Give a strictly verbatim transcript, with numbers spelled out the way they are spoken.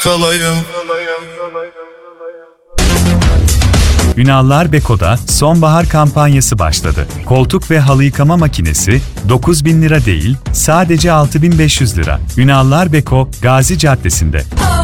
kalayım. Ünallar Beko'da sonbahar kampanyası başladı. Koltuk ve halı yıkama makinesi dokuz bin lira değil, sadece altı bin beş yüz lira. Ünallar Beko, Gazi Caddesi'nde.